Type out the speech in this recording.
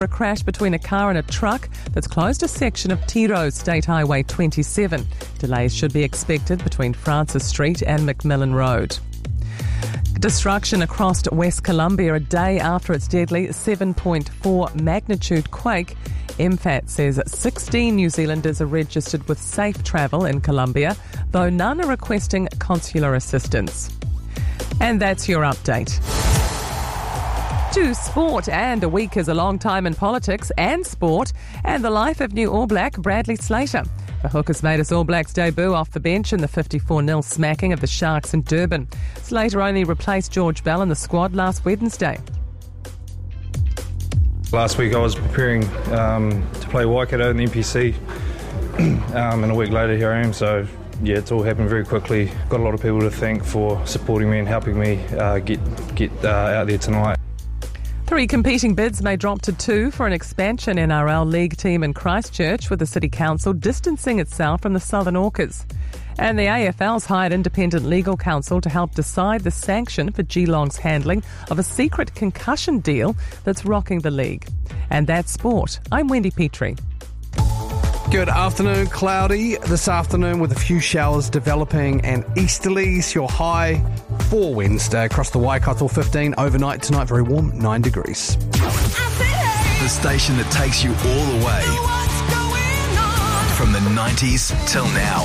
A crash between a car and a truck that's closed a section of Tiro State Highway 27. Delays should be expected between Francis Street and McMillan Road. Destruction across West Colombia a day after its deadly 7.4 magnitude quake. MFAT says 16 New Zealanders are registered with safe travel in Colombia, though none are requesting consular assistance. And that's your update. To sport, and a week is a long time in politics and sport, and the life of new All Black Bradley Slater. The Hookers made his All Blacks debut off the bench in the 54-0 smacking of the Sharks in Durban. Slater only replaced George Bell in the squad last Wednesday. Last week I was preparing to play Waikato in the NPC, and a week later here I am, so yeah, it's all happened very quickly. Got a lot of people to thank for supporting me and helping me get out there tonight. 3 competing bids may drop to 2 for an expansion NRL League team in Christchurch, with the City Council distancing itself from the Southern Orcas. And the AFL's hired independent legal counsel to help decide the sanction for Geelong's handling of a secret concussion deal that's rocking the league. And that's sport. I'm Wendy Petrie. Good afternoon. Cloudy this afternoon with a few showers developing and easterlies. Your high for Wednesday across the Waikato 15. Overnight tonight, very warm, 9 degrees. The station that takes you all the way from the 90s till now.